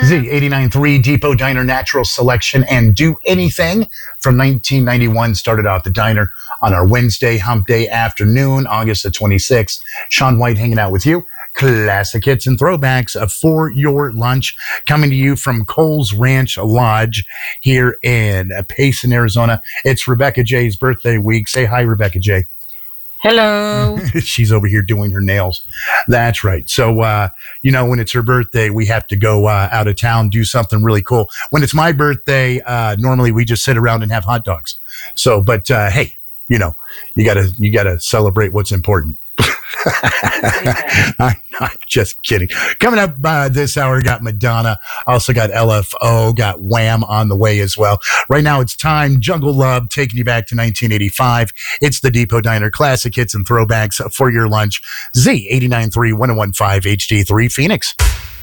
Z89.3 Depot Diner Natural Selection and Do Anything from 1991 started off the diner on our Wednesday hump day afternoon, August the 26th. Sean White hanging out with you. Classic hits and throwbacks for your lunch, coming to you from Coles Ranch Lodge here in Payson, Arizona. It's Rebecca J's birthday week. Say hi, Rebecca J. Hello. She's over here doing her nails. That's right. So, when it's her birthday, we have to go out of town, do something really cool. When it's my birthday, normally we just sit around and have hot dogs. So, but hey, you gotta celebrate what's important. I'm not just kidding. Coming up this hour, got Madonna, also got LFO, got Wham on the way as well. Right now, it's time. Jungle Love, taking you back to 1985. It's the Depot Diner, classic hits and throwbacks for your lunch. Z89.3 1015 HD3 Phoenix.